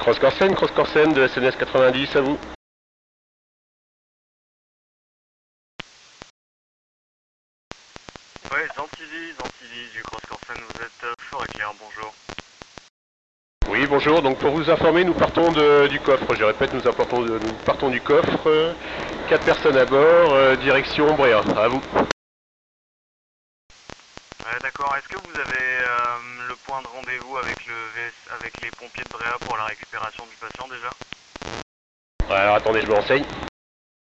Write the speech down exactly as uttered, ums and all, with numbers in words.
Cross Corsen, Cross Corsen de S N S quatre-vingt-dix, à vous. Ouais, Zantilly, Zantilly du Cross Corsen, vous êtes euh, fort et clair, bonjour. Oui, bonjour, donc pour vous informer, nous partons de, du coffre, je répète, nous, partons de, nous partons du coffre, euh, quatre personnes à bord, euh, direction Bréa, à vous. Ouais, d'accord, est-ce que vous avez euh, le point de rendez-vous avec, le V S, avec les pompiers de Bréa pour la récupération du patient déjà? Ouais, alors attendez, je me renseigne.